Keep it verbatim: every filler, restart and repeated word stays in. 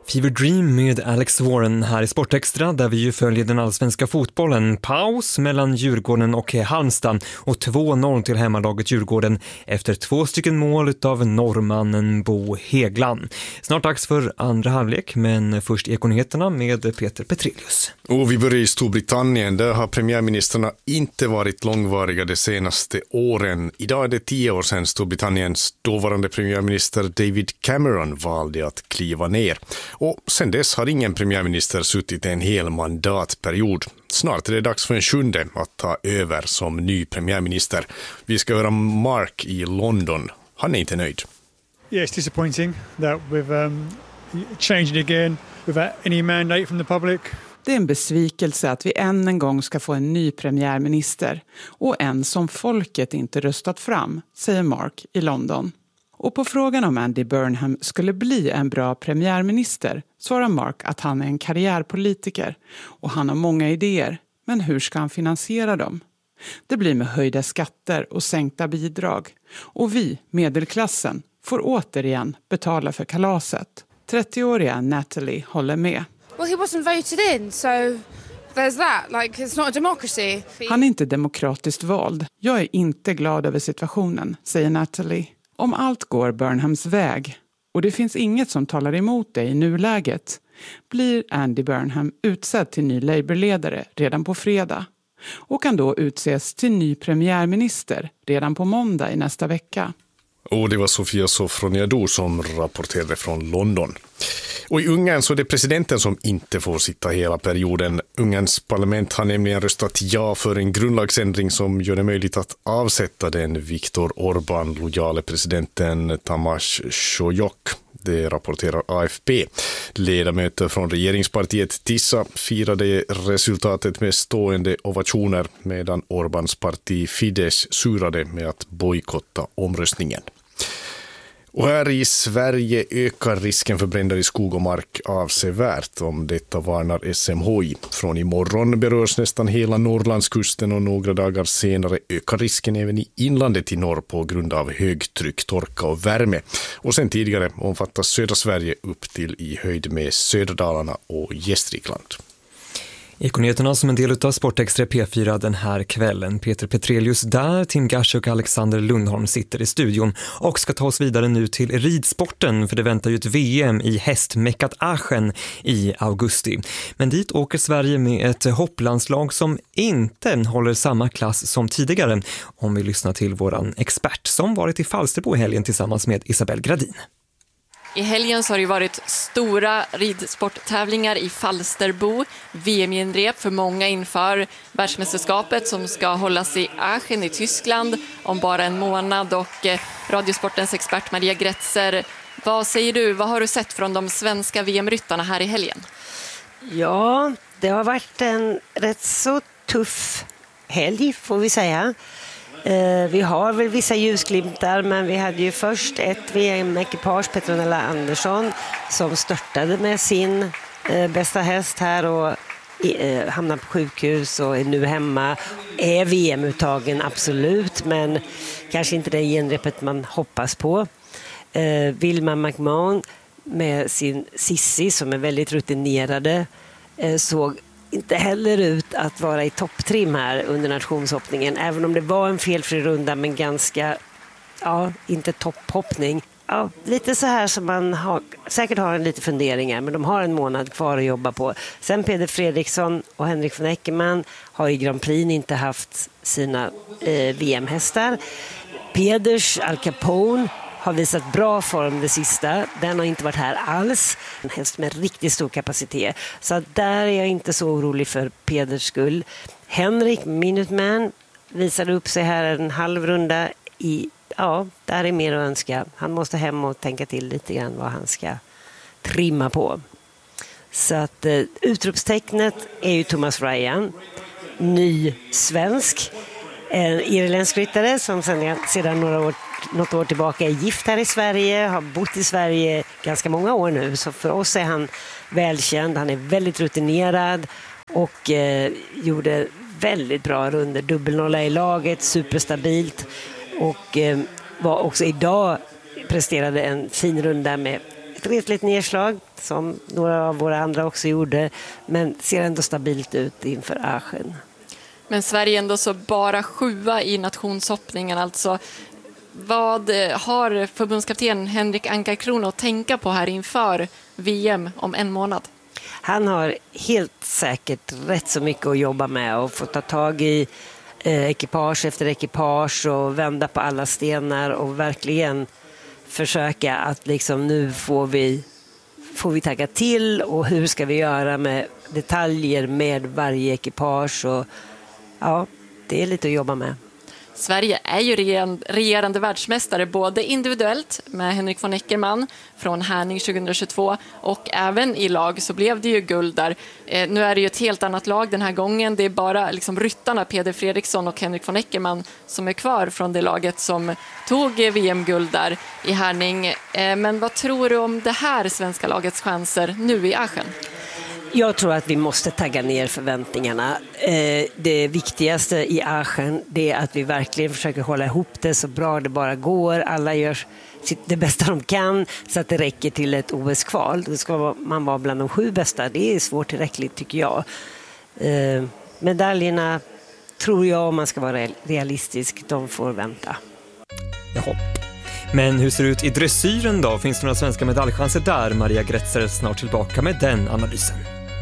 Fever Dream med Alex Warren här i Sportextra, där vi ju följer den allsvenska fotbollen. Paus mellan Djurgården och Halmstad och två noll till hemmalaget Djurgården efter två stycken mål av norrmannen Bo Hegland. Snart dags för andra halvlek, men först Ekonyheterna med Peter Petrelius. Och vi börjar i Storbritannien. Där har premiärministerna inte varit långvariga de senaste åren. Idag är det tio år sedan Storbritanniens dåvarande premiärminister David Cameron valde att kliva ner. Och sen dess har ingen premiärminister suttit en hel mandatperiod. Snart är det dags för en sjunde att ta över som ny premiärminister. Vi ska höra Mark i London. Han är inte nöjd. Yeah, it's disappointing that we've um, changed it again without any mandate from the public. Det är en besvikelse att vi än en gång ska få en ny premiärminister och en som folket inte röstat fram, säger Mark i London. Och på frågan om Andy Burnham skulle bli en bra premiärminister svarar Mark att han är en karriärpolitiker och han har många idéer, men hur ska han finansiera dem? Det blir med höjda skatter och sänkta bidrag. Och vi, medelklassen, får återigen betala för kalaset. trettioåriga Natalie håller med. Well, he wasn't voted in, so there's that. Like, it's not a democracy. Han är inte demokratiskt vald. Jag är inte glad över situationen, säger Natalie. Om allt går Burnhams väg, och det finns inget som talar emot det i nuläget, blir Andy Burnham utsedd till ny Labour-ledare redan på fredag och kan då utses till ny premiärminister redan på måndag i nästa vecka. Och det var Sofia Sofroniadou som rapporterade från London. Och i Ungern så är det presidenten som inte får sitta hela perioden. Ungerns parlament har nämligen röstat ja för en grundlagsändring som gör det möjligt att avsätta den Viktor Orbán lojale presidenten Tamás Sólyom. Det rapporterar A F P. Ledamöter från regeringspartiet Tissa firade resultatet med stående ovationer, medan Orbáns parti Fidesz surade med att bojkotta omröstningen. Och här i Sverige ökar risken för bränder i skog och mark avsevärt. Om detta varnar S M H I. Från imorgon berörs nästan hela Norrlandskusten och några dagar senare ökar risken även i inlandet i norr på grund av högtryck, torka och värme. Och sen tidigare omfattas södra Sverige upp till i höjd med Söderdalarna och Gästrikland. Ekonyheterna som en del av Sportextra P fyra den här kvällen. Peter Petrelius där, Tim Gasch och Alexander Lundholm sitter i studion och ska ta oss vidare nu till ridsporten, för det väntar ju ett V M i hästmäckat Aachen i augusti. Men dit åker Sverige med ett hopplandslag som inte håller samma klass som tidigare, om vi lyssnar till våran expert som varit i Falsterbo i helgen tillsammans med Isabel Gradin. I helgen så har det varit stora ridsporttävlingar i Falsterbo, V M-genrep för många inför världsmästerskapet som ska hållas i Aachen i Tyskland om bara en månad. Och eh, Radiosportens expert Maria Gretzer, vad säger du? Vad har du sett från de svenska V M-ryttarna här i helgen? Ja, det har varit en rätt så tuff helg får vi säga. Eh, vi har väl vissa ljusglimtar, men vi hade ju först ett V M-ekipage, Petronella Andersson, som störtade med sin eh, bästa häst här och eh, hamnade på sjukhus och är nu hemma. Är V M-uttagen absolut, men kanske inte det genrepet man hoppas på. Eh, Vilma McMahon med sin Sissi som är väldigt rutinerade eh, såg inte heller ut att vara i topptrim här under nationshoppningen, även om det var en felfri runda, men ganska, ja, inte topphoppning. Ja, lite så här som man har, säkert har en lite funderingar, men de har en månad kvar att jobba på. Sen Peder Fredriksson och Henrik von Eckermann har i Grand Prix inte haft sina eh, V M-hästar. Peders Al Capone har visat bra form det sista. Den har inte varit här alls. En häst med riktigt stor kapacitet. Så där är jag inte så orolig för Peders skull. Henrik Minuteman visade upp sig här en halv runda. I, ja, där är mer att önska. Han måste hem och tänka till lite grann vad han ska trimma på. Så att eh, utropstecknet är ju Thomas Ryan. Ny svensk. En irländsk ryttare som sedan, sedan några år något år tillbaka är gift här i Sverige, har bott i Sverige ganska många år nu, så för oss är han välkänd, han är väldigt rutinerad och eh, gjorde väldigt bra runder, dubbelnolla i laget, superstabilt och eh, var också idag presterade en fin runda med ett retligt nedslag som några av våra andra också gjorde, men ser ändå stabilt ut inför Aachen. Men Sverige ändå så bara sjua i nationshoppningen, alltså vad har förbundskapten Henrik Ankarkrona att tänka på här inför V M om en månad? Han har helt säkert rätt så mycket att jobba med och få ta tag i eh, ekipage efter ekipage och vända på alla stenar och verkligen försöka att liksom nu får vi, får vi tagga till och hur ska vi göra med detaljer med varje ekipage och ja, det är lite att jobba med. Sverige är ju regerande världsmästare både individuellt med Henrik von Eckermann från Härning tjugohundratjugotvå och även i lag så blev det ju guld där. Eh, nu är det ju ett helt annat lag den här gången. Det är bara liksom ryttarna Peder Fredriksson och Henrik von Eckermann som är kvar från det laget som tog V M-guld där i Härning. Eh, men vad tror du om det här svenska lagets chanser nu i Aachen? Jag tror att vi måste tagga ner förväntningarna. Eh, det viktigaste i Aachen det är att vi verkligen försöker hålla ihop det så bra det bara går. Alla gör sitt, det bästa de kan så att det räcker till ett O S-kval. Då ska man vara bland de sju bästa. Det är svårt tillräckligt tycker jag. Eh, medaljerna tror jag, om man ska vara realistisk, de får vänta. Jaha. Men hur ser det ut i dressyren då? Finns det några svenska medaljchanser där? Maria Gretzer är snart tillbaka med den analysen.